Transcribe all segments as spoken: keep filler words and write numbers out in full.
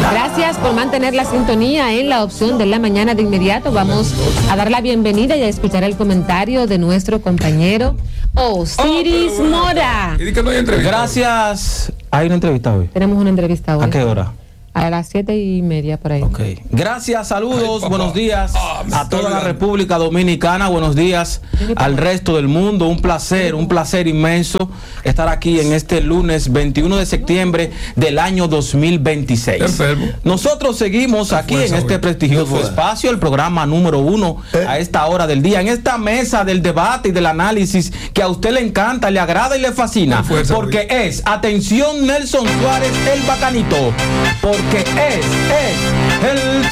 Gracias por mantener la sintonía en la opción de la mañana. De inmediato vamos a dar la bienvenida y a escuchar el comentario de nuestro compañero Osiris oh, Mora. ¿Y que no hay entrevista? Gracias. ¿Hay una entrevista hoy? Tenemos una entrevista hoy. ¿A qué hora? A las siete y media por ahí. Ok. Gracias, saludos, Ay, buenos días ah, a toda la República Dominicana, buenos días al resto del mundo. Un placer, un placer inmenso estar aquí en este lunes veintiuno de septiembre del año dos mil veintiséis. Enfermo. Nosotros seguimos aquí en este prestigioso espacio, el programa número uno ¿Eh? a esta hora del día, en esta mesa del debate y del análisis que a usted le encanta, le agrada y le fascina, fuerza, porque es, atención, Nelson Suárez, el bacanito, porque es, es el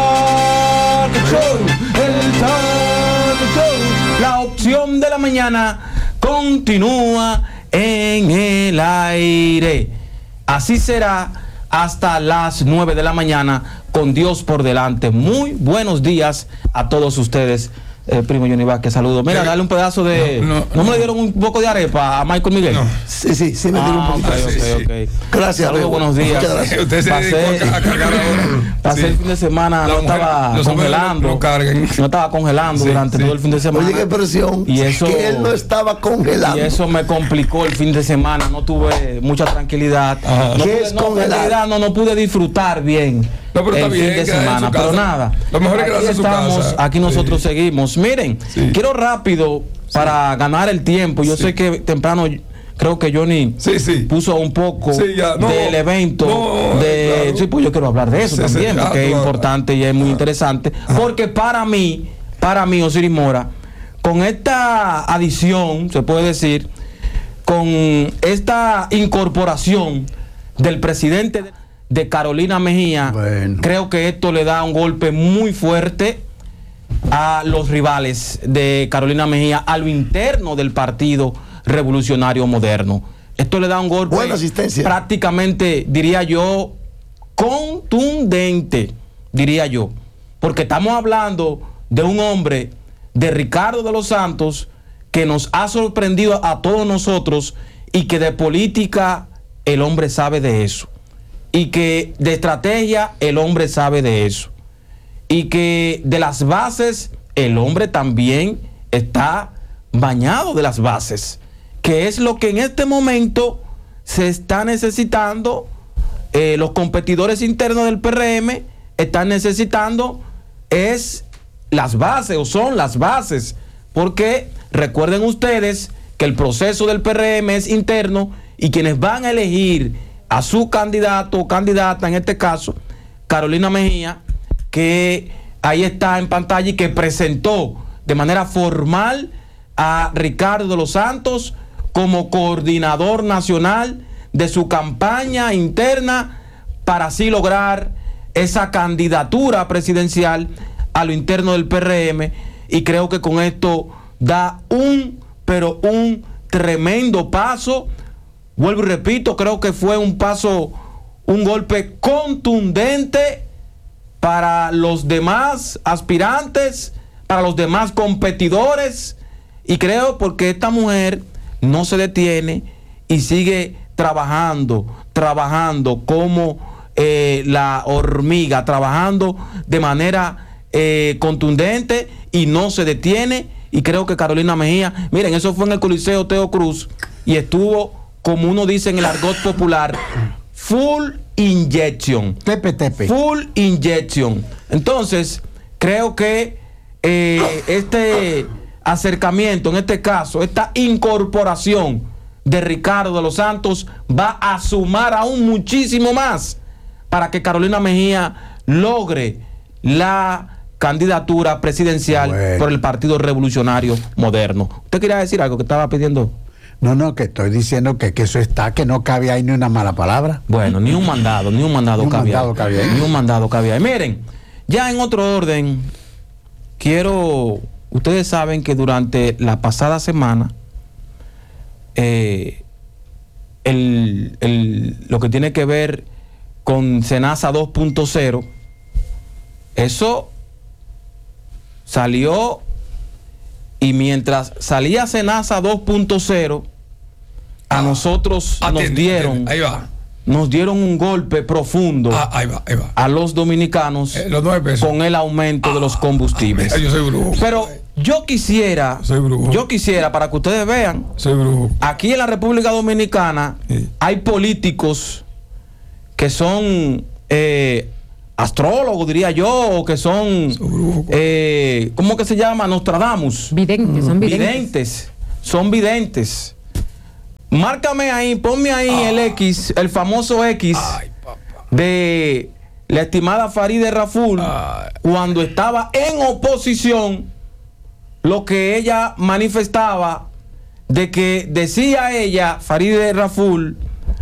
Talk Show, el Talk Show, la opción de la mañana continúa en el aire. Así será hasta las nueve de la mañana, con Dios por delante. Muy buenos días a todos ustedes. Eh, primo Johnny Vázquez, saludos. Mira, dale un pedazo de... No, no, ¿No me no. dieron un poco de arepa a Michael Miguel? No. Sí, sí, sí me Ah, dieron un poquito. ok, Sí, sí. ok, ok. Gracias, Saludos, Bebo. buenos días. Muchas gracias. Usted se Pasé- dedicó a, a cargar ahora. Pasé Sí. el fin de semana, La no mujer- estaba los hombres congelando. lo carguen. No estaba congelando Sí, durante sí. todo el fin de semana. Oye, qué presión. Y eso- que él no estaba congelando. Y eso me complicó el fin de semana. No tuve mucha tranquilidad. Ajá. No ¿Qué pude, es no, congelar? tranquilidad, no, no pude disfrutar bien No, pero el está bien, fin de queda en semana. su Pero casa. nada. Lo mejor es aquí quedarse en su estamos, casa. aquí nosotros Sí. seguimos. Miren, Sí. quiero rápido para ganar el tiempo. Yo Sí. sé que temprano creo que Johnny Sí, sí. puso un poco Sí, ya, no, del evento. no, de, claro. Sí, pues yo quiero hablar de eso Sí, también, sí, porque ah, es claro. importante y es muy interesante. Porque para mí, para mí, Osiris Mora, con esta adición, se puede decir, con esta incorporación del presidente de Carolina Mejía, Bueno. creo que esto le da un golpe muy fuerte a los rivales de Carolina Mejía, a lo interno del Partido Revolucionario Moderno. Esto le da un golpe Buena asistencia. prácticamente, diría yo, contundente, diría yo, porque estamos hablando de un hombre, de Ricardo de los Santos, que nos ha sorprendido a todos nosotros y que de política el hombre sabe de eso, y que de estrategia el hombre sabe de eso, y que de las bases el hombre también está bañado de las bases, que es lo que en este momento se está necesitando. Eh, los competidores internos del P R M están necesitando es las bases, o son las bases, porque recuerden ustedes que el proceso del P R M es interno y quienes van a elegir a su candidato o candidata, en este caso Carolina Mejía, que ahí está en pantalla y que presentó de manera formal a Ricardo de los Santos como coordinador nacional de su campaña interna para así lograr esa candidatura presidencial a lo interno del P R M, y creo que con esto da un, pero un tremendo paso. Vuelvo y repito, creo que fue un paso, un golpe contundente para los demás aspirantes, para los demás competidores, y creo porque esta mujer no se detiene y sigue trabajando, trabajando como eh, la hormiga, trabajando de manera eh, contundente y no se detiene. Y creo que Carolina Mejía, miren, eso fue en el Coliseo Teo Cruz y estuvo, como uno dice en el argot popular, full injection. Tepe, tepe. Full injection. Entonces, creo que eh, este acercamiento, en este caso, esta incorporación de Ricardo de los Santos va a sumar aún muchísimo más para que Carolina Mejía logre la candidatura presidencial Bueno. por el Partido Revolucionario Moderno. ¿Usted quería decir algo que estaba pidiendo? No, no, que estoy diciendo que, que eso está, que no cabe ahí ni una mala palabra. Bueno, ni un mandado, ni un mandado Ni un cabía. mandado cabía. Ni un mandado cabía. Y miren, ya en otro orden, quiero, ustedes saben que durante la pasada semana, eh, el, el, lo que tiene que ver con Senasa dos punto cero, eso salió, y mientras salía Senasa dos punto cero, a nosotros nos Atiende, dieron... atiende. Ahí va. nos dieron un golpe profundo ah, ahí va, ahí va. a los dominicanos eh, los nueve pesos. con el aumento ah, de los combustibles. Ah, yo soy brujo. Pero yo quisiera, soy brujo. yo quisiera para que ustedes vean, soy brujo. Aquí en la República Dominicana sí. hay políticos que son eh, astrólogos, diría yo, o que son, eh, ¿cómo que se llama? Nostradamus. Videntes, son videntes. Videntes, son videntes. Márcame ahí, ponme ahí ah. el X, el famoso X Ay, de la estimada Farideh Raful Ay. cuando estaba en oposición, lo que ella manifestaba de que decía ella, Farideh Raful,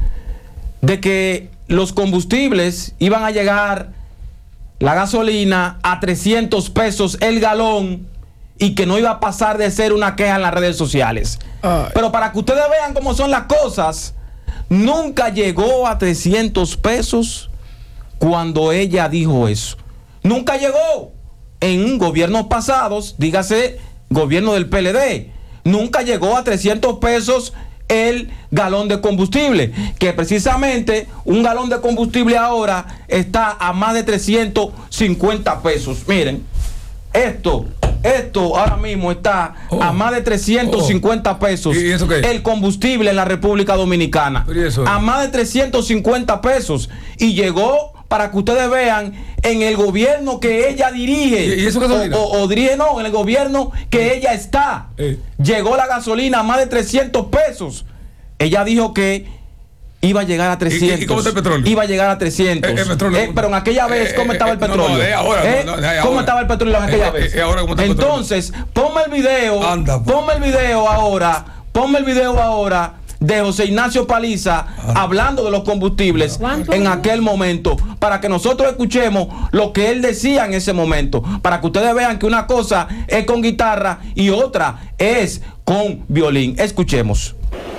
de que los combustibles iban a llegar, la gasolina, a trescientos pesos el galón y que no iba a pasar de ser una queja en las redes sociales. Ay. Pero para que ustedes vean cómo son las cosas, nunca llegó a trescientos pesos cuando ella dijo eso. Nunca llegó. En gobiernos pasados, dígase gobierno del P L D, nunca llegó a trescientos pesos el galón de combustible, que precisamente un galón de combustible ahora está a más de trescientos cincuenta pesos. Miren, esto Esto ahora mismo está oh. a más de trescientos cincuenta pesos. ¿Y eso qué? El combustible en la República Dominicana. Eso? A más de trescientos cincuenta pesos. Y llegó, para que ustedes vean, en el gobierno que ella dirige. ¿Y eso qué o, o, o dirige, no, en el gobierno que ella está. Eh. Llegó la gasolina a más de trescientos pesos. Ella dijo que iba a llegar a trescientos. ¿Y, y cómo está el petróleo? Iba a llegar a trescientos. El, el petróleo, eh, pero en aquella vez, ¿cómo eh, estaba el petróleo? No, no, ahora, ¿Eh? no, no, ahora. ¿Cómo estaba el petróleo en aquella eh, vez? Eh, ahora, ¿cómo está el Entonces, ponme el video, Anda, ponme el video ahora, ponme el video ahora de José Ignacio Paliza Anda. hablando de los combustibles ¿Cuánto? en aquel momento, para que nosotros escuchemos lo que él decía en ese momento, para que ustedes vean que una cosa es con guitarra y otra es con violín. Escuchemos.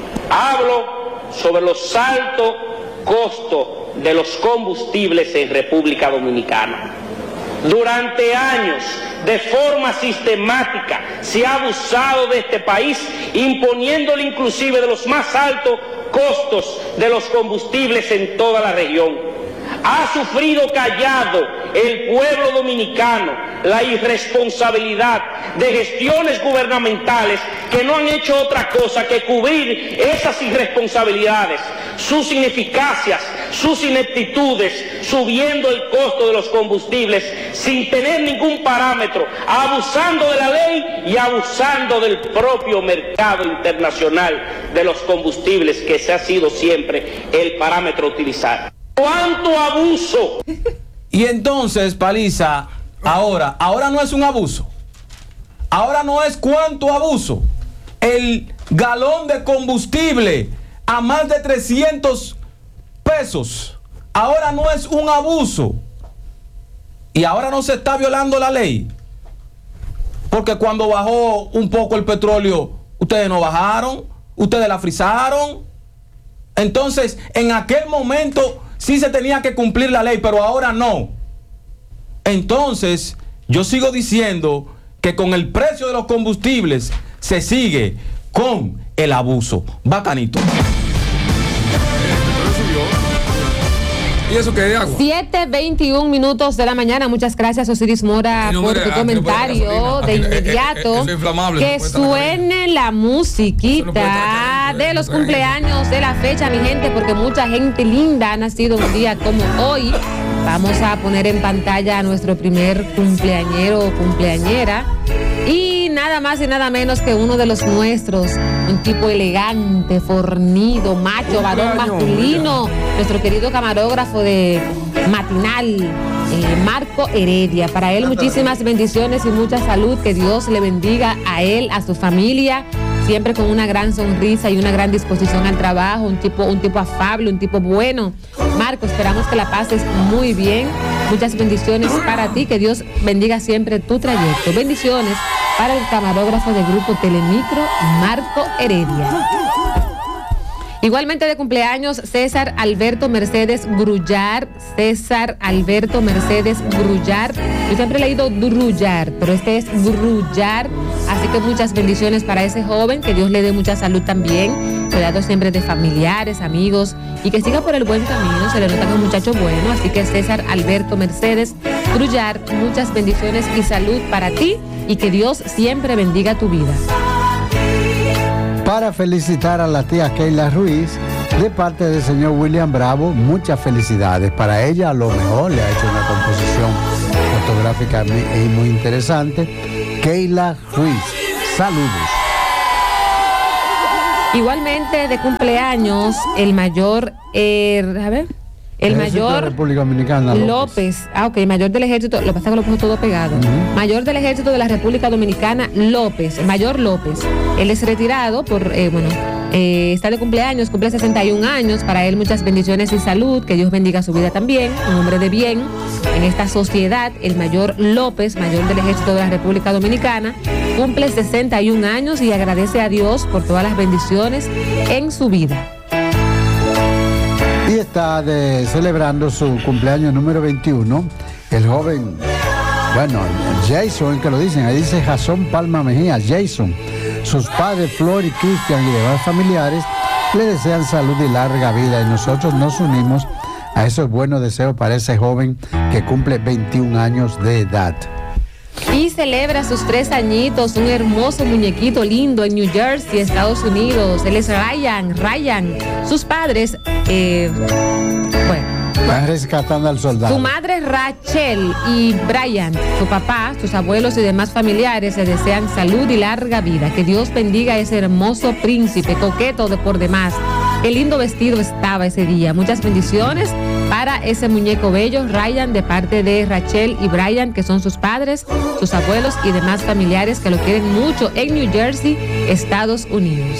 Hablo sobre los altos costos de los combustibles en República Dominicana. Durante años, de forma sistemática, se ha abusado de este país, imponiéndole inclusive de los más altos costos de los combustibles en toda la región. Ha sufrido callado el pueblo dominicano la irresponsabilidad de gestiones gubernamentales que no han hecho otra cosa que cubrir esas irresponsabilidades, sus ineficacias, sus ineptitudes, subiendo el costo de los combustibles sin tener ningún parámetro, abusando de la ley y abusando del propio mercado internacional de los combustibles, que ese ha sido siempre el parámetro a utilizar. ¡Cuánto abuso! Y entonces, Paliza, ahora, ahora no es un abuso. Ahora no es cuánto abuso. El galón de combustible a más de trescientos pesos. Ahora no es un abuso. Y ahora no se está violando la ley. Porque cuando bajó un poco el petróleo, ustedes no bajaron, ustedes la frizaron. Entonces, en aquel momento sí se tenía que cumplir la ley, pero ahora no. Entonces, yo sigo diciendo que con el precio de los combustibles se sigue con el abuso. Bacanito. ¿Y eso qué de agua? siete veintiún minutos de la mañana. Muchas gracias, Osiris Mora, no, por tu comentario. De inmediato, que suene la musiquita de los cumpleaños de la fecha, mi gente, porque mucha gente linda ha nacido un día como hoy. Vamos a poner en pantalla a nuestro primer cumpleañero o cumpleañera. Y nada más y nada menos que uno de los nuestros, un tipo elegante, fornido, macho, varón masculino, nuestro querido camarógrafo de Matinal, eh, Marco Heredia. Para él muchísimas bendiciones y mucha salud, que Dios le bendiga a él, a su familia, siempre con una gran sonrisa y una gran disposición al trabajo, un tipo, un tipo afable, un tipo bueno. Marco, esperamos que la pases muy bien. Muchas bendiciones para ti, que Dios bendiga siempre tu trayecto. Bendiciones para el camarógrafo del grupo Telemicro, Marco Heredia. Igualmente de cumpleaños César Alberto Mercedes Grullar. César Alberto Mercedes Grullar. Yo siempre he leído Grullar, pero este es Grullar. Así que muchas bendiciones para ese joven. Que Dios le dé mucha salud también. Rodeado siempre de familiares, amigos. Y que siga por el buen camino. Se le nota que es un muchacho bueno. Así que César Alberto Mercedes Grullar, muchas bendiciones y salud para ti. Y que Dios siempre bendiga tu vida. Para felicitar a la tía Keila Ruiz, de parte del señor William Bravo, muchas felicidades. Para ella, a lo mejor le ha hecho una composición fotográfica muy, muy interesante. Keila Ruiz, saludos. Igualmente de cumpleaños, el mayor, eh, a ver, el Ejército mayor de República Dominicana, López. López, ah, ok, mayor del ejército, lo que pasa es que lo puso todo pegado. Uh-huh. Mayor del ejército de la República Dominicana, López, mayor López. Él es retirado por, eh, bueno, eh, está de cumpleaños, cumple sesenta y un años. Para él muchas bendiciones y salud, que Dios bendiga su vida también. Un hombre de bien en esta sociedad. El mayor López, mayor del ejército de la República Dominicana, cumple sesenta y un años y agradece a Dios por todas las bendiciones en su vida. Y está de, celebrando su cumpleaños número veintiuno, el joven, bueno, Jason, que lo dicen, ahí dice Jason Palma Mejía, Jason. Sus padres, Flor y Cristian y demás familiares, le desean salud y larga vida. Y nosotros nos unimos a esos buenos deseos para ese joven que cumple veintiún años de edad. Y celebra sus tres añitos, un hermoso muñequito lindo en New Jersey, Estados Unidos. Él es Ryan, Ryan. Sus padres, eh, bueno. Van rescatando al soldado. Su madre Rachel y Brian, su papá, sus abuelos y demás familiares le desean salud y larga vida. Que Dios bendiga a ese hermoso príncipe, coqueto de por demás. Qué lindo vestido estaba ese día. Muchas bendiciones para ese muñeco bello, Ryan, de parte de Rachel y Brian, que son sus padres, sus abuelos y demás familiares que lo quieren mucho en New Jersey, Estados Unidos.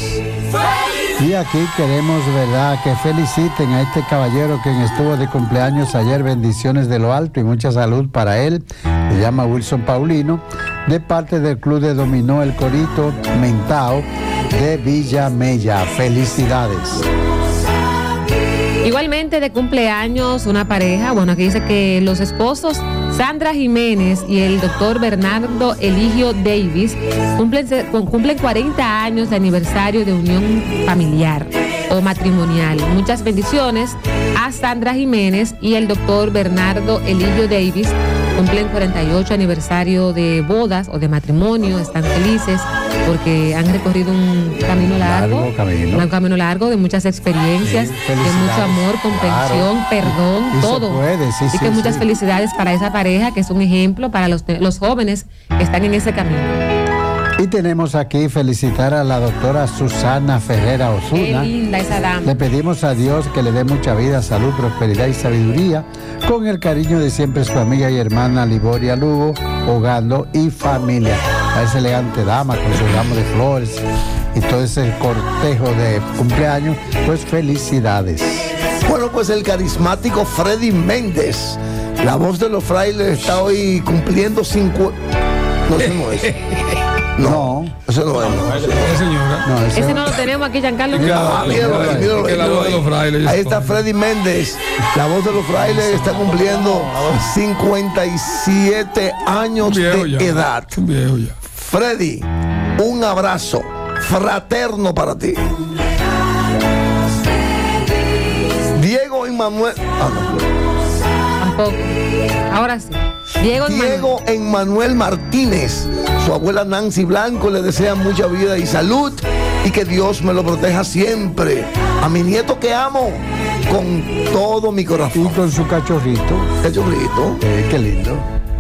Y aquí queremos, ¿verdad?, que feliciten a este caballero quien estuvo de cumpleaños ayer. Bendiciones de lo alto y mucha salud para él. Se llama Wilson Paulino, de parte del Club de Dominó El Corito Mentao de Villa Mella. Felicidades. Igualmente de cumpleaños una pareja, bueno, aquí dice que los esposos Sandra Jiménez y el doctor Bernardo Eligio Davis cumplen, cumplen cuarenta años de aniversario de unión familiar o matrimonial. Muchas bendiciones a Sandra Jiménez y el doctor Bernardo Eligio Davis. Cumplen cuarenta y ocho aniversario de bodas o de matrimonio. Están felices porque han recorrido un camino largo, largo camino. un camino largo de muchas experiencias, sí, de mucho amor, comprensión, claro. perdón, y todo. Puede, sí, Así sí, que muchas sí. felicidades para esa pareja, que es un ejemplo para los, los jóvenes que están en ese camino. Y tenemos aquí felicitar a la doctora Susana Ferrera Osuna. Qué linda esa dama. Le pedimos a Dios que le dé mucha vida, salud, prosperidad y sabiduría, con el cariño de siempre su amiga y hermana Liboria Lugo, Hogando y familia. A esa elegante dama con su ramo de flores y todo ese cortejo de cumpleaños, pues felicidades. Bueno, pues el carismático Freddy Méndez, la voz de los frailes, está hoy cumpliendo cinco... No, eso no es. No, no, ese no es. No, ese, señora. No, ese, ese no lo tenemos aquí, Giancarlo. Mira, míralo, míralo, míralo, míralo, la voz de los frailes. Ahí está Freddy Méndez, la voz de los frailes, está cumpliendo cincuenta y siete años de ya, edad. Viejo ya. Freddy, un abrazo fraterno para ti. Diego Emmanuel. Ah, no. Tampoco. Ahora sí. Diego, Diego Emmanuel Martínez, su abuela Nancy Blanco le desea mucha vida y salud y que Dios me lo proteja siempre. A mi nieto que amo con todo mi corazón. Y con su cachorrito. Cachorrito. Eh, qué lindo.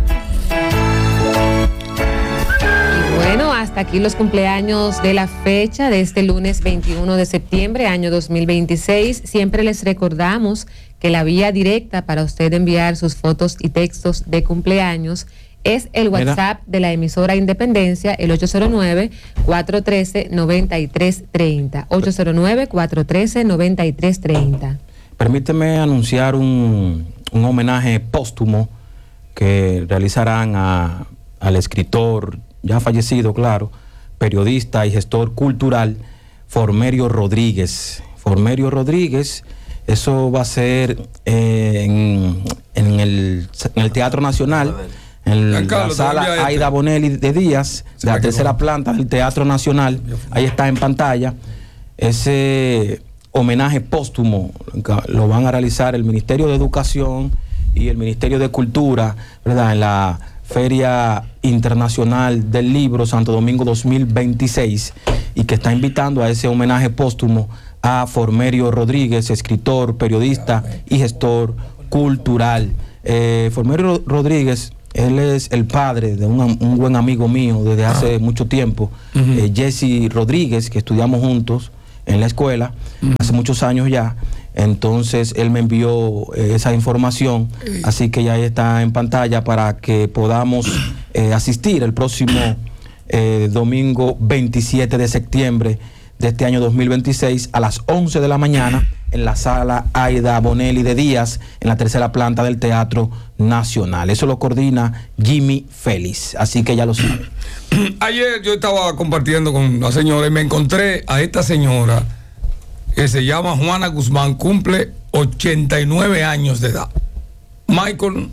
Y bueno, hasta aquí los cumpleaños de la fecha de este lunes veintiuno de septiembre, año dos mil veintiséis. Siempre les recordamos que la vía directa para usted enviar sus fotos y textos de cumpleaños es el WhatsApp de la emisora Independencia, el ocho cero nueve, cuatro uno tres, nueve tres tres cero. ocho cero nueve, cuatro uno tres, nueve tres tres cero. Permíteme anunciar un, un homenaje póstumo que realizarán a, al escritor, ya fallecido, claro, periodista y gestor cultural, Formerio Rodríguez. Formerio Rodríguez. Eso va a ser eh, en, en, el, en el Teatro Nacional, en la Carlos, sala Aida Bonelli de Díaz, de la tercera planta del Teatro Nacional. Ahí está en pantalla. Ese homenaje póstumo lo van a realizar el Ministerio de Educación y el Ministerio de Cultura, ¿verdad?, en la Feria Internacional del Libro Santo Domingo dos mil veintiséis, y que está invitando a ese homenaje póstumo a Formerio Rodríguez, escritor, periodista y gestor cultural. Eh, Formerio Rodríguez, él es el padre de un, un buen amigo mío desde hace ah. mucho tiempo, uh-huh. eh, Jesse Rodríguez, que estudiamos juntos en la escuela, uh-huh. hace muchos años ya. Entonces él me envió eh, esa información, uh-huh. así que ya está en pantalla para que podamos eh, asistir el próximo eh, domingo veintisiete de septiembre de este año dos mil veintiséis a las once de la mañana en la sala Aida Bonelli de Díaz, en la tercera planta del Teatro Nacional. Eso lo coordina Jimmy Félix, así que ya lo saben. Ayer yo estaba compartiendo con la señora y me encontré a esta señora que se llama Juana Guzmán, cumple ochenta y nueve años de edad. Michael,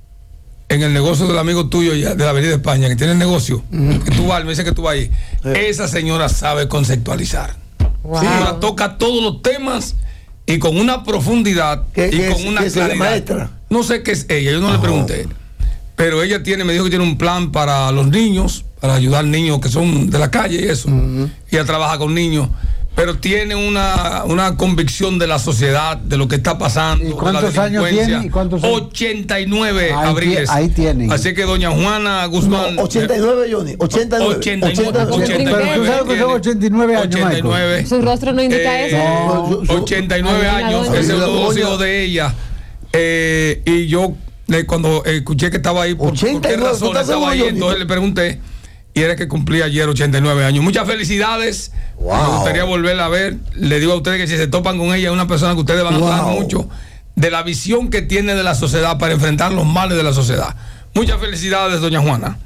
en el negocio del amigo tuyo de la Avenida España, que tiene el negocio, uh-huh. que tú vas, me dice que tú vas ahí, sí. Esa señora sabe conceptualizar. Wow. Sí, ella toca todos los temas y con una profundidad ¿Qué, y qué con es, una qué claridad. Es la maestra? No sé qué es ella, yo no oh. le pregunté. Pero ella tiene, me dijo que tiene un plan para los niños, para ayudar niños que son de la calle y eso. Uh-huh. Ella trabaja con niños, pero tiene una, una convicción de la sociedad, de lo que está pasando. ¿Y cuántos años tiene? ¿Y cuántos años? ochenta y nueve, ahí Abriles. Ahí tienen. Así que doña Juana Guzmán. No, ochenta y nueve, Johnny. ochenta y nueve. ochenta y nueve. ochenta y nueve. Pero tú sabes que son ochenta y nueve años, ochenta y nueve. Michael. Su rostro no indica eh, eso. No, su, ochenta y nueve ay, años. Ese es el dos hijos de ella. Eh, y yo, eh, cuando escuché que estaba ahí, por, ¿por qué razón estaba ahí? Entonces le pregunté. Y era que cumplía ayer ochenta y nueve años. Muchas felicidades. Wow. Me gustaría volverla a ver. Le digo a ustedes que si se topan con ella, es una persona que ustedes van a wow. hablar mucho de la visión que tiene de la sociedad para enfrentar los males de la sociedad. Muchas felicidades, doña Juana.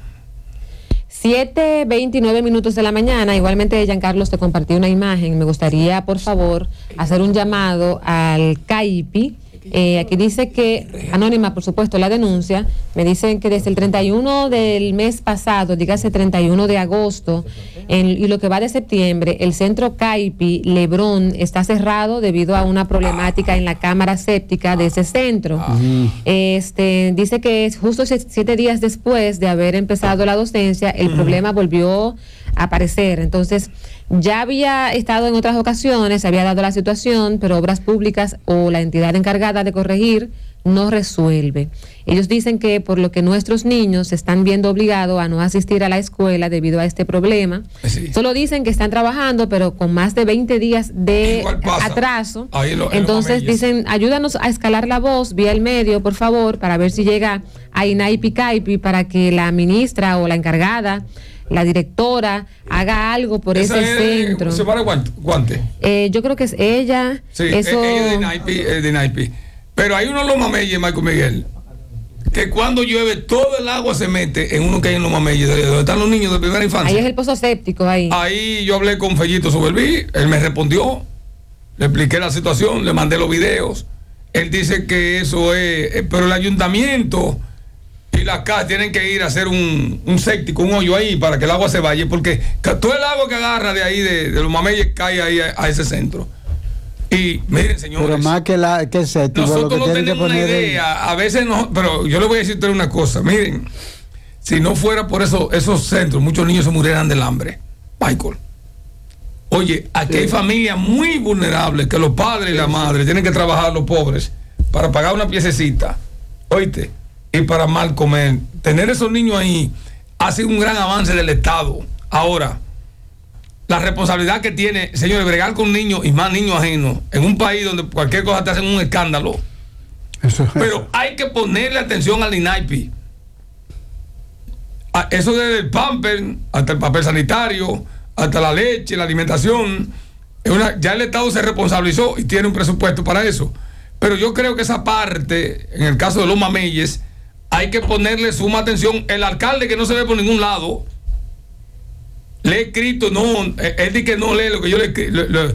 siete veintinueve minutos de la mañana. Igualmente, Giancarlos, te compartí una imagen. Me gustaría, por favor, hacer un llamado al CAIPI. Eh, aquí dice que, anónima por supuesto la denuncia, me dicen que desde el treinta y uno del mes pasado, dígase treinta y uno de agosto, en, y lo que va de septiembre, el centro CAIPI Lebrón está cerrado debido a una problemática en la cámara séptica de ese centro. Uh-huh. Este, dice que es justo siete días después de haber empezado la docencia, el uh-huh. problema volvió a aparecer. Entonces, ya había estado en otras ocasiones, se había dado la situación, pero Obras Públicas o la entidad encargada de corregir no resuelve. Ellos dicen que por lo que nuestros niños se están viendo obligados a no asistir a la escuela debido a este problema. Sí. Solo dicen que están trabajando, pero con más de veinte días de atraso. Lo, Entonces dicen, ayúdanos a escalar la voz vía el medio, por favor, para ver si llega a INAIPI CAIPI para que la ministra o la encargada, la directora, haga algo por ese es, centro. ¿Se para guante? Eh, yo creo que es ella. Sí, eso... ella es de INAIPI, es de INAIPI. Pero hay uno de los mameyes, Michael Miguel, que cuando llueve todo el agua se mete en uno que hay en los mameyes, donde están los niños de primera infancia. Ahí es el pozo séptico, ahí. Ahí yo hablé con Fellito Soberví, él me respondió, le expliqué la situación, le mandé los videos. Él dice que eso es, pero el ayuntamiento y la casa tienen que ir a hacer un, un séptico, un hoyo ahí para que el agua se vaya, porque todo el agua que agarra de ahí, de, de los mameyes, cae ahí a, a ese centro. Y miren, señores, pero más que la que séptico, nosotros lo que no tenemos una idea, en... a veces no, pero yo le voy a decir una cosa, miren, si no fuera por eso, esos centros, muchos niños se murieran del hambre, Michael. Oye, aquí sí. hay familias muy vulnerables que los padres y la madre tienen que trabajar, los pobres, para pagar una piececita, oíste, y para mal comer. Tener esos niños ahí ha sido un gran avance del Estado. Ahora, la responsabilidad que tiene, señores, bregar con niños y más niños ajenos en un país donde cualquier cosa te hacen un escándalo. Eso es. Pero hay que ponerle atención al INAIPI. A eso desde el pamper hasta el papel sanitario, hasta la leche, la alimentación. Es una, ya el Estado se responsabilizó y tiene un presupuesto para eso. Pero yo creo que esa parte, en el caso de los mameyes, hay que ponerle suma atención. El alcalde que no se ve por ningún lado, le he escrito, no, él dice que no lee lo que yo le escribo.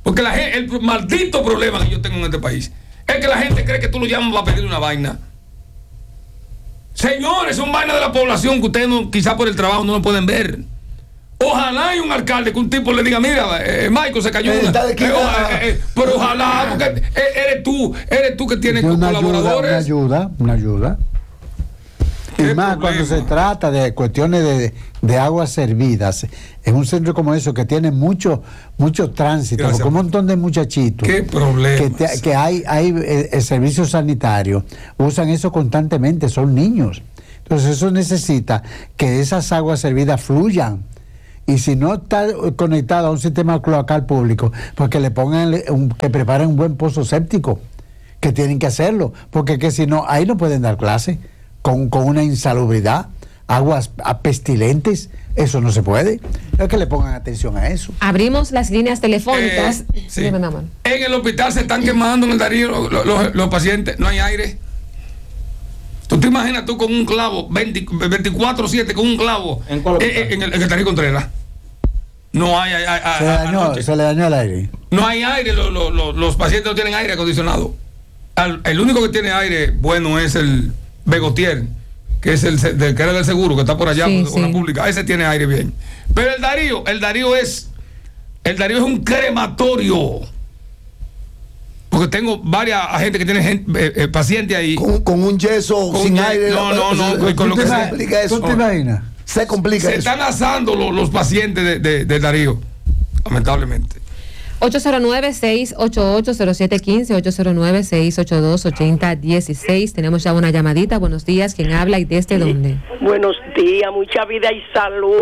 Porque la gente, el maldito problema que yo tengo en este país es que la gente cree que tú lo llamas para pedir una vaina. Señores, son vainas de la población que ustedes no, quizás por el trabajo no lo pueden ver. Ojalá hay un alcalde que un tipo le diga, mira, eh, Michael se cayó una. Eh, eh, eh, pero ojalá, porque eres tú, eres tú que tienes una colaboradores. Ayuda, una ayuda, una ayuda. Y más problema? Cuando se trata de cuestiones de, de aguas servidas, en un centro como eso que tiene mucho mucho tránsito, porque un montón de muchachitos ¿Qué problema? que, te, que hay, hay eh, el servicio sanitario, usan eso constantemente, son niños. Entonces eso necesita que esas aguas servidas fluyan. Y si no está conectado a un sistema cloacal público, pues que le pongan, un, que preparen un buen pozo séptico, que tienen que hacerlo, porque que si no, ahí no pueden dar clase. Con, con una insalubridad, aguas pestilentes, eso no se puede. Es que le pongan atención a eso. Abrimos las líneas telefónicas. Eh, sí. En el hospital se están quemando en el Darío los, los, los pacientes, no hay aire. Tú te imaginas tú con un clavo, veinticuatro siete con un clavo en, eh, en, el, en el Darío Contreras. No hay, hay, hay se, a, dañó, se le dañó el aire. No hay aire, lo, lo, lo, los pacientes no tienen aire acondicionado. Al, el único que tiene aire bueno es el Begotier, que es el de, que era del seguro, que está por allá, sí, por, sí. Una pública. Ese tiene aire bien. Pero el Darío, el Darío es el Darío es un crematorio. Porque tengo varias gente que tiene gente, eh, eh, pacientes ahí. Con, con un yeso con sin un aire. No, no, no. no con lo que se complica eso. ¿Tú te imaginas? Se complica se eso. están asando los, los pacientes de, de, de Darío, lamentablemente. ocho cero nueve, seis ocho ocho, cero siete uno cinco, ocho cero nueve, seis ocho dos, ocho cero uno seis. Tenemos ya una llamadita. Buenos días, ¿quién habla y desde dónde? Buenos días, mucha vida y salud.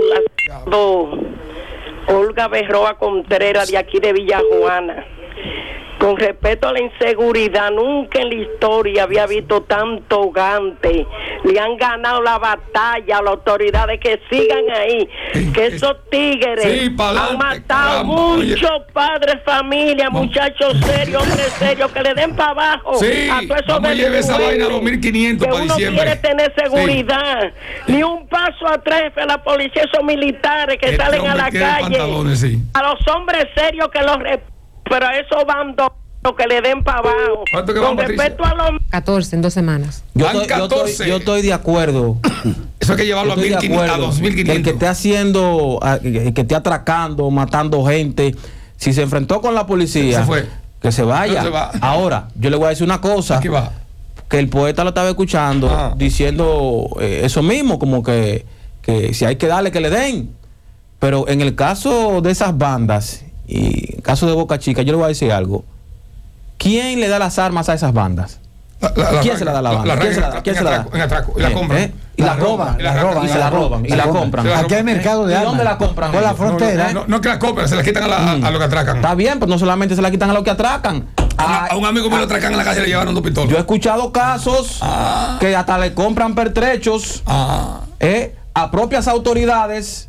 Olga Berroa Contreras, de aquí de Villa Juana. Con respecto a la inseguridad, nunca en la historia había visto tanto gante. Le han ganado la batalla a las autoridades, que sigan ahí. Que esos tigres sí, han matado muchos padres, familia, muchachos serios, hombres serios, que le den para abajo. Sí, a todos esos vamos a llevar esa vaina a dos mil quinientos para uno diciembre. Quiere tener seguridad. Sí. Ni un paso atrás de la policía, esos militares que este salen a la calle. Sí. A los hombres serios que los pero a esos bandos que le den para abajo. ¿Cuánto que Con van, respecto a los catorce en dos semanas. Yo estoy, yo, estoy, yo estoy de acuerdo. Eso hay que llevarlo a, mil quinientos, a dos mil quinientos. El que esté haciendo, el que esté atracando, matando gente, si se enfrentó con la policía, se fue. Que se vaya. No se va. Ahora, yo le voy a decir una cosa. Aquí va. Que el poeta lo estaba escuchando ah. diciendo eh, eso mismo, como que, que si hay que darle, que le den. Pero en el caso de esas bandas, y en el caso de Boca Chica, yo le voy a decir algo. ¿Quién le da las armas a esas bandas? La, la, ¿Quién la, se la da a la banda? La, la ¿Quién se la da? ¿Quién se la da? En atraco, y la compran. ¿Eh? Y la, la roban, la roban, y se la roban, y la compran. Aquí hay mercado de armas. armas. ¿Y dónde la compran? Por la frontera. No, no, no, no que la compran, se la quitan a, la, mm. a los que atracan. Está bien, pues no solamente se la quitan a los que atracan. A, a un amigo me lo atracan en la calle y le llevaron dos pistolas. Yo he escuchado casos ah. que hasta le compran pertrechos ah. eh, a propias autoridades,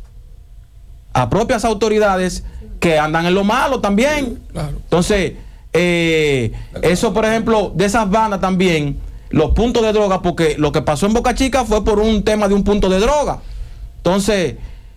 a propias autoridades que andan en lo malo también. Claro. Entonces, eh, eso por ejemplo, de esas bandas también, los puntos de droga, porque lo que pasó en Boca Chica fue por un tema de un punto de droga. Entonces,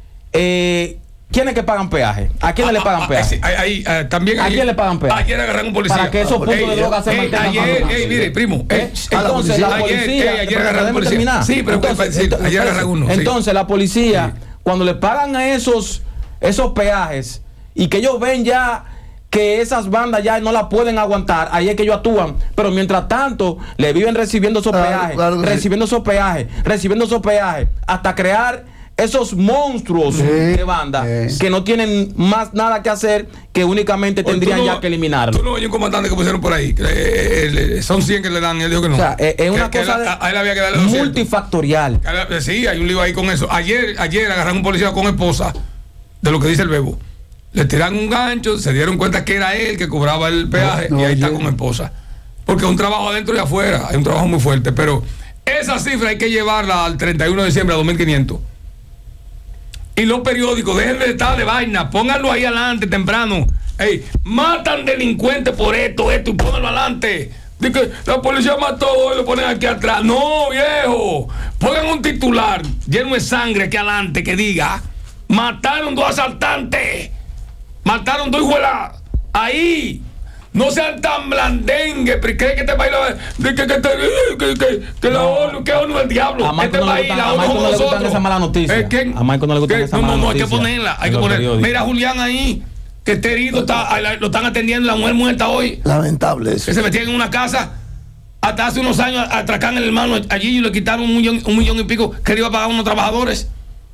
eh, ¿quiénes que pagan peaje? ¿A quiénes ah, le pagan peaje? Ah, ahí, ahí, también ¿A quién le pagan peaje? Ayer agarran un policía. Para que esos puntos ey, de droga se mantengan. Ayer, ey, mire, primo. ¿Eh? Entonces, la policía. Ayer, ey, ayer agarran un policía. Sí, pero entonces, sí, entonces, ayer agarran uno. Entonces, sí. la policía, sí. cuando le pagan a esos, esos peajes y que ellos ven ya que esas bandas ya no la pueden aguantar, ahí es que ellos actúan. Pero mientras tanto, le viven recibiendo esos claro, peajes, claro recibiendo sí. esos peajes, recibiendo esos peajes, hasta crear esos monstruos sí, de banda sí. que no tienen más nada que hacer, que únicamente Oye, tendrían no, ya que eliminarlo. Tú no oyes un comandante que pusieron por ahí, que, eh, son cien que le dan, él dijo que no. O sea, es eh, una que, cosa que de, a, a él había que darle multifactorial. Que, sí, hay un lío ahí con eso. Ayer, ayer agarraron un policía con esposa, de lo que dice el bebo. Le tiraron un gancho, se dieron cuenta que era él que cobraba el peaje no, no, y ahí yo... está con esposa. Porque es un trabajo adentro y afuera, hay un trabajo muy fuerte, pero esa cifra hay que llevarla al treinta y uno de diciembre a dos mil quinientos. Y los periódicos, dejen de estar de vaina, pónganlo ahí adelante temprano. Ey, matan delincuentes por esto, esto, y pónganlo adelante. Dice que la policía mató y lo ponen aquí atrás. No, viejo. Pongan un titular lleno de sangre aquí adelante que diga: mataron dos asaltantes. Mataron dos hijuelas ahí. No sean tan blandengues, pero creen que este país lo, que, que, que, que, que, que la ONU, que ONU el diablo. A este país, la ONU no le gustan esas malas noticias. ¿Eh, a Michael no le gustan esas malas noticias. No, no, hay que ponerla, hay que ponerla. Mira a Julián ahí, que está herido, está, lo están atendiendo, la mujer muerta hoy. Lamentable eso. Que se metían en una casa, hasta hace unos años atracan al hermano allí y le quitaron un millón, un millón y pico que le iba a pagar a unos trabajadores.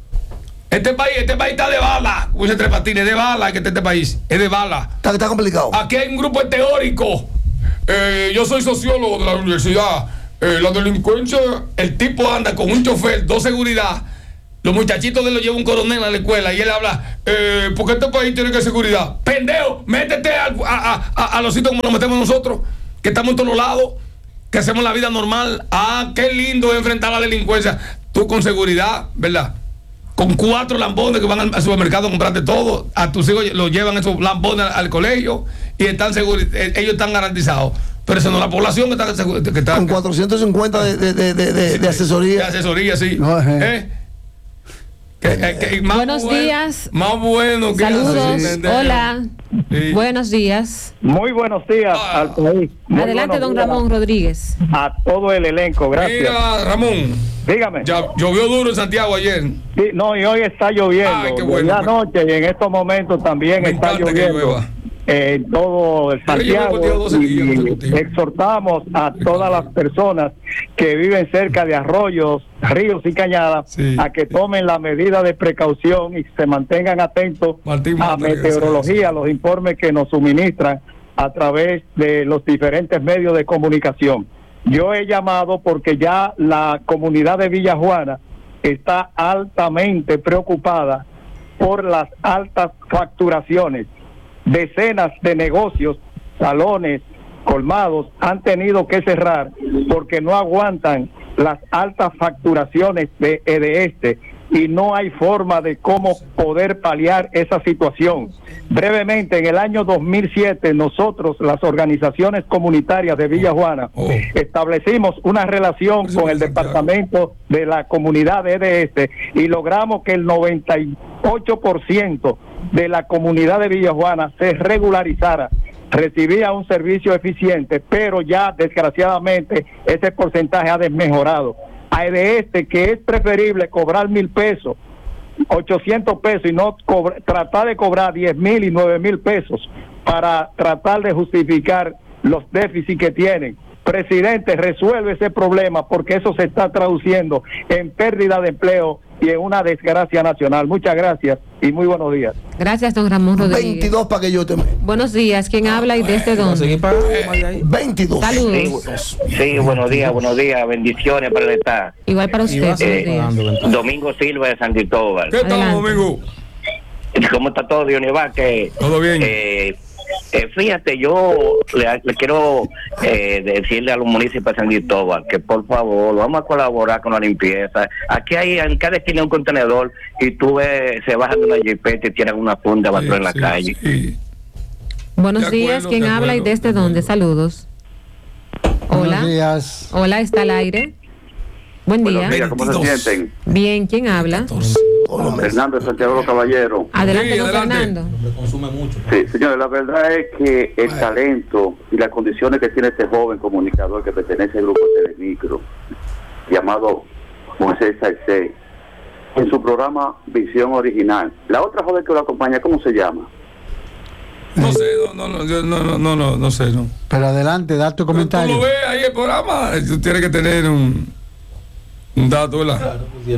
Este país, este país está de bala. Uy, Tres Patines, de bala que está este país. Es de bala. Está, está complicado. Aquí hay un grupo teórico. Eh, yo soy sociólogo de la universidad. Eh, la delincuencia, el tipo anda con un chofer, dos seguridad. Los muchachitos de él lo lleva un coronel a la escuela y él habla, eh, ¿por qué este país tiene que seguridad? Pendejo, métete a, a, a, a los sitios como nos metemos nosotros, que estamos en todos lados, que hacemos la vida normal. Ah, qué lindo es enfrentar la delincuencia. Tú con seguridad, ¿verdad? Con cuatro lambones que van al, al supermercado a comprarte todo, a tus hijos los llevan esos lambones al, al colegio y están seguros, ellos están garantizados. Pero eso no es la población que está, que está con cuatrocientos cincuenta de, de, de, de, de, de asesoría. De asesoría, sí. No, eh. ¿Eh? Que, que, que más Buenos bueno, días. Más bueno que saludos. Hola. Sí. Buenos días. Muy buenos días Ah. al país. Muy Adelante, don días Ramón Rodríguez. A todo el elenco, gracias. Mira, Ramón, Dígame. ya llovió duro en Santiago ayer. Sí, no, y hoy está lloviendo. Ay, qué bueno. Ya anoche y en estos momentos también Me está encanta que lloviendo. llueva. Eh, en todo el Pero yo me he Santiago, contigo doce días y consecutivos. exhortamos a todas las personas que viven cerca de arroyos, ríos y cañadas Sí. a que tomen la medida de precaución y se mantengan atentos Martín a Mata, que meteorología, los informes que nos suministran a través de los diferentes medios de comunicación. Yo he llamado porque ya la comunidad de Villa Juana está altamente preocupada por las altas facturaciones. Decenas de negocios, salones, colmados han tenido que cerrar porque no aguantan las altas facturaciones de, de este y no hay forma de cómo poder paliar esa situación. Brevemente, en el año dos mil siete nosotros, las organizaciones comunitarias de Villa Juana, Oh. establecimos una relación Eso con es el Santiago. departamento de la comunidad de E D S y logramos que el noventa y ocho por ciento de la comunidad de Villa Juana se regularizara, recibía un servicio eficiente, pero ya desgraciadamente ese porcentaje ha desmejorado. A E D S, que es preferible cobrar mil pesos, ochocientos pesos y no cobra, tratar de cobrar diez mil y nueve mil pesos para tratar de justificar los déficits que tienen. Presidente, resuelve ese problema porque eso se está traduciendo en pérdida de empleo y en una desgracia nacional. Muchas gracias y muy buenos días. Gracias, don Ramón Rodríguez. veintidós para que yo te... Buenos días. ¿Quién habla y desde dónde? veintidós. Saludos. Sí, sí, buenos días, buenos días, bendiciones para el Estado. Igual para usted. Buenos Eh, días. Domingo Silva de San Cristóbal. ¿Qué tal, Adelante. amigo? ¿Cómo está todo, Dionis Vázquez? Todo bien. Eh, eh, fíjate, yo le, le quiero eh, decirle a los municipios de San Cristóbal que por favor vamos a colaborar con la limpieza. Aquí hay en cada esquina un contenedor y tú ves, se bajan de una jipeta y tienen una funda de basura Sí, en la sí, calle. sí. Buenos De días. acuerdo, ¿Quién de habla y acuerdo, desde de dónde? acuerdo. Saludos. Buenos Hola. días. Hola, está al aire. Buen día. Buenos días. ¿Cómo se veintidós. sienten? Bien, ¿quién habla? Fernando de Santiago de los Caballeros. Adelante, Sí, don adelante. Fernando. Consume mucho. Sí, señores, la verdad es que el talento y las condiciones que tiene este joven comunicador que pertenece al grupo Telemicro, llamado Moisés Salcé, en su programa Visión Original. La otra joven que lo acompaña, ¿cómo se llama? No sé, no, no, no, yo no, no, no, no, no sé, no. Pero adelante, da tu Pero comentario. tú lo ves ahí el programa, tú tienes que tener un, un dato, ¿verdad?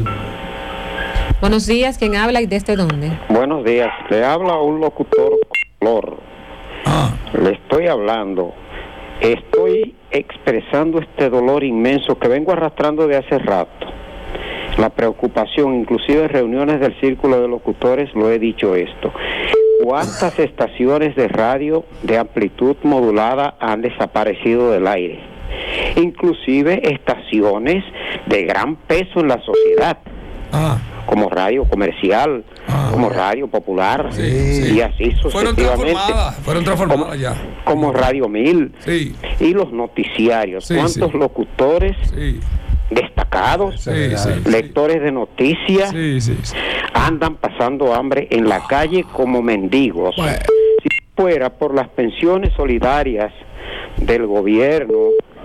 Buenos días. ¿Quién habla y desde dónde? Buenos días, le habla un locutor color. Ah, Le estoy hablando, estoy expresando este dolor inmenso que vengo arrastrando de hace rato. La preocupación, inclusive en reuniones del círculo de locutores lo he dicho esto. ¿Cuántas estaciones de radio de amplitud modulada han desaparecido del aire? Inclusive estaciones de gran peso en la sociedad, ah. como radio comercial, Ah. como radio popular, Sí, sí. y así Fueron sucesivamente. transformadas, fueron transformadas como, ya. como Radio Mil Sí, y los noticiarios. Sí, ¿Cuántos sí. locutores sí, destacados, sí, sí, lectores de noticias, sí, sí, sí. andan pasando hambre en la calle como mendigos? Bueno. Si fuera por las pensiones solidarias del gobierno,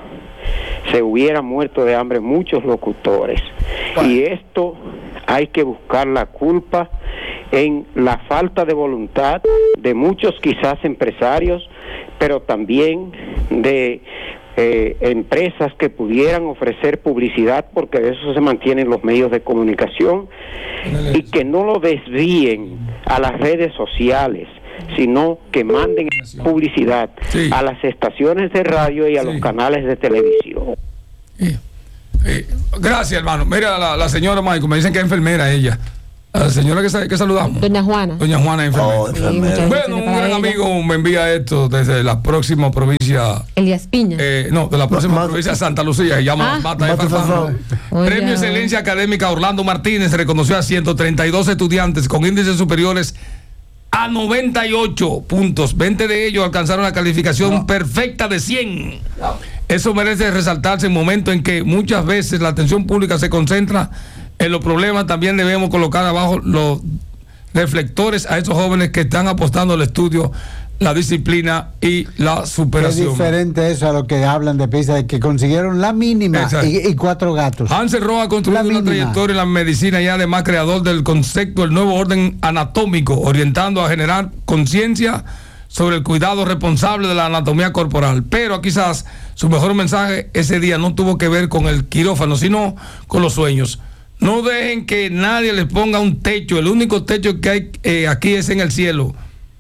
se hubiera muerto de hambre muchos locutores. Bueno. Y esto hay que buscar la culpa en la falta de voluntad de muchos quizás empresarios, pero también de eh, empresas que pudieran ofrecer publicidad, porque de eso se mantienen los medios de comunicación, y que no lo desvíen a las redes sociales, sino que manden publicidad sí. a las estaciones de radio y a sí. los canales de televisión. Sí. Sí. Gracias, hermano. Mira, la, la señora Michael, me dicen que es enfermera ella. La señora que, que saludamos. Doña Juana. Doña Juana, enfermera. Oh, enfermera. Sí, bueno, un gran ella. amigo me envía esto desde la próxima provincia. Elías Piña. Eh, no, de la próxima Ma provincia de Santa Lucía, se llama ah. Mata de Farfán. Premio Excelencia Académica Orlando Martínez reconoció a ciento treinta y dos estudiantes con índices superiores a noventa y ocho puntos. veinte de ellos alcanzaron la calificación no. perfecta de cien. No. Eso merece resaltarse en momentos en que muchas veces la atención pública se concentra en los problemas. También debemos colocar abajo los reflectores a esos jóvenes que están apostando al estudio, la disciplina y la superación. Es diferente eso a lo que hablan de Pisa, de que consiguieron la mínima y, y cuatro gatos. Hansel Roa ha construido una trayectoria en la medicina y además creador del concepto del nuevo orden anatómico, orientando a generar conciencia sobre el cuidado responsable de la anatomía corporal. Pero quizás su mejor mensaje ese día no tuvo que ver con el quirófano, sino con los sueños. No dejen que nadie les ponga un techo. El único techo que hay eh, aquí es en el cielo.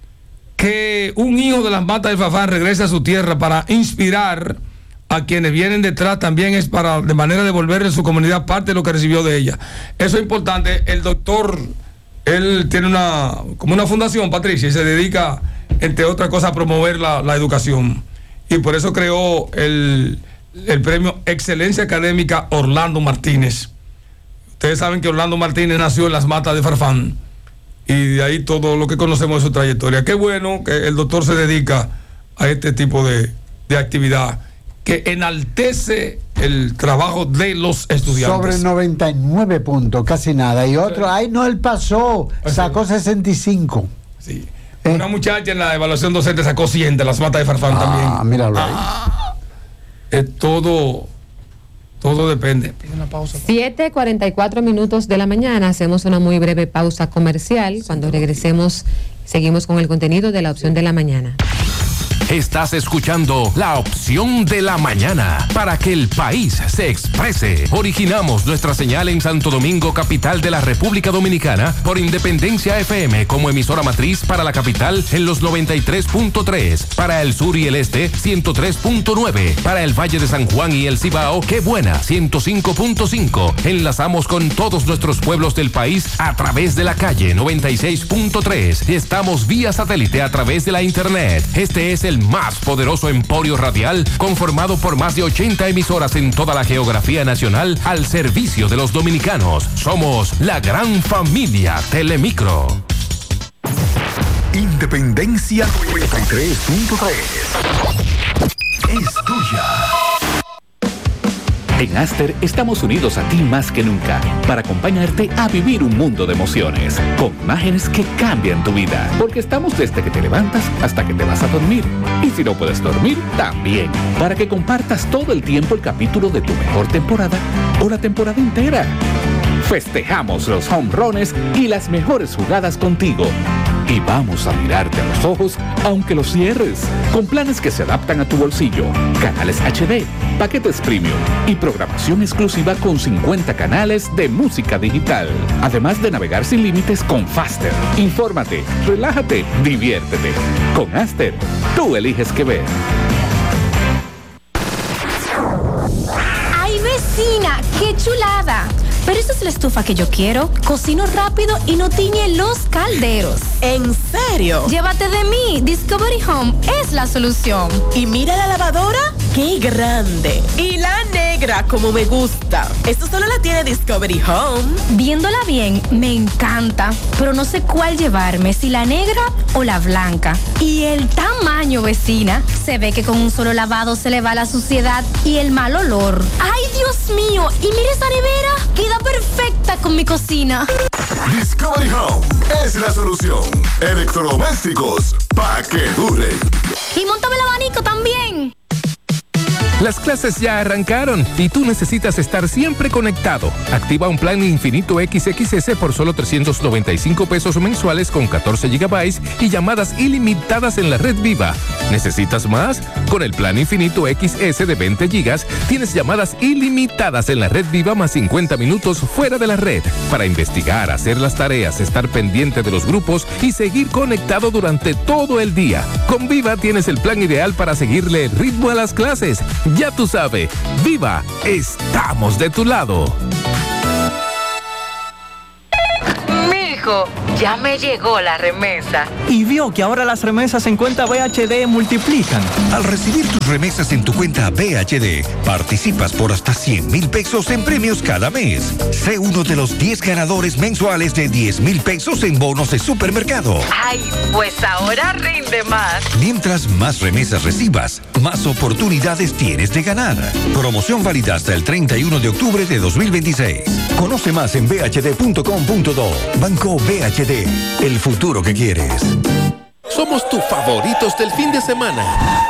Que un hijo de las Matas del Farfán regrese a su tierra para inspirar a quienes vienen detrás, también es para de manera de devolverle a su comunidad parte de lo que recibió de ella. Eso es importante. El doctor, él tiene una como una fundación, Patricia, y se dedica, entre otras cosas, a promover la, la educación. Y por eso creó el, el premio Excelencia Académica Orlando Martínez. Ustedes saben que Orlando Martínez nació en las Matas de Farfán. Y de ahí todo lo que conocemos de su trayectoria. Qué bueno que el doctor se dedica a este tipo de, de actividad que enaltece el trabajo de los estudiantes. Sobre noventa y nueve puntos, casi nada. Y otro, sí. ay no, él pasó, sacó sesenta y cinco. Sí. Eh. Una muchacha en la evaluación docente sacó cien de las Matas de Farfán ah, también. Ah, míralo ahí. Ah, es todo... Todo depende. siete cuarenta y cuatro minutos de la mañana. Hacemos una muy breve pausa comercial. Cuando regresemos, seguimos con el contenido de la opción de la mañana. Estás escuchando La Opción de la Mañana para que el país se exprese. Originamos nuestra señal en Santo Domingo, capital de la República Dominicana, por Independencia F M como emisora matriz para la capital en los noventa y tres punto tres, para el sur y el este ciento tres punto nueve, para el Valle de San Juan y el Cibao, Qué Buena ciento cinco punto cinco. Enlazamos con todos nuestros pueblos del país a través de la calle noventa y seis punto tres. Estamos vía satélite a través de la internet. Este es el más poderoso emporio radial, conformado por más de ochenta emisoras en toda la geografía nacional al servicio de los dominicanos. Somos la gran familia Telemicro. Independencia noventa y tres punto tres es tuya. En Aster estamos unidos a ti más que nunca para acompañarte a vivir un mundo de emociones, con imágenes que cambian tu vida, porque estamos desde que te levantas hasta que te vas a dormir. Y si no puedes dormir, también, para que compartas todo el tiempo el capítulo de tu mejor temporada o la temporada entera. Festejamos los home runs y las mejores jugadas contigo. Y vamos a mirarte a los ojos aunque los cierres, con planes que se adaptan a tu bolsillo, canales H D, paquetes premium y programación exclusiva con cincuenta canales de música digital. Además de navegar sin límites con Faster. Infórmate, relájate, diviértete. Con Aster, tú eliges qué ver. ¡Ay, vecina! ¡Qué chulada! Pero esa es la estufa que yo quiero. Cocino rápido y no tiñe los calderos. ¿En serio? Llévate de mí. Discovery Home es la solución. Y mira la lavadora, qué grande. Y la negra, como me gusta. Esto solo la tiene Discovery Home. Viéndola bien, me encanta. Pero no sé cuál llevarme, si la negra o la blanca. Y el tamaño, vecina. Se ve que con un solo lavado se le va la suciedad y el mal olor. ¡Ay, Dios mío! y mira esa nevera, queda perfecta con mi cocina. Discovery Home es la solución. Electrodomésticos pa' que duren. Y móntame el abanico también. Las clases ya arrancaron y tú necesitas estar siempre conectado. Activa un plan Infinito X X S por solo trescientos noventa y cinco pesos mensuales con catorce gigabytes y llamadas ilimitadas en la red Viva. ¿Necesitas más? Con el plan Infinito X S de veinte gigas tienes llamadas ilimitadas en la red Viva más cincuenta minutos fuera de la red para investigar, hacer las tareas, estar pendiente de los grupos y seguir conectado durante todo el día. Con Viva tienes el plan ideal para seguirle el ritmo a las clases. Ya tú sabes, Viva, estamos de tu lado. Mijo, ya me llegó la remesa. Y vio que ahora las remesas en cuenta B H D multiplican. Al recibir tus remesas en tu cuenta B H D, participas por hasta cien mil pesos en premios cada mes. Sé uno de los diez ganadores mensuales de diez mil pesos en bonos de supermercado. Ay, pues ahora rinde más. Mientras más remesas recibas, más oportunidades tienes de ganar. Promoción válida hasta el treinta y uno de octubre de dos mil veintiséis. Conoce más en b h d punto com punto do. Banco B H D, el futuro que quieres. Somos tus favoritos del fin de semana.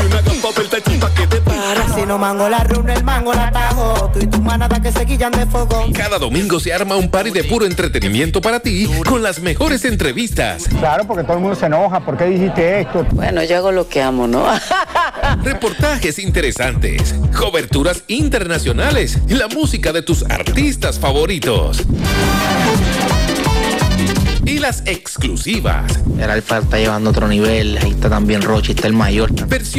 Si no mango la runa, el mango la tajo. Tú y tu manada que se guillan de fuego. Cada domingo se arma un party de puro entretenimiento para ti con las mejores entrevistas. Claro, porque todo el mundo se enoja. ¿Por qué dijiste esto? Bueno, yo hago lo que amo, ¿no? Reportajes interesantes, coberturas internacionales, la música de tus artistas favoritos. Y las exclusivas. El Alfa está llevando otro nivel. Ahí está también Rochi, está el mayor. Versión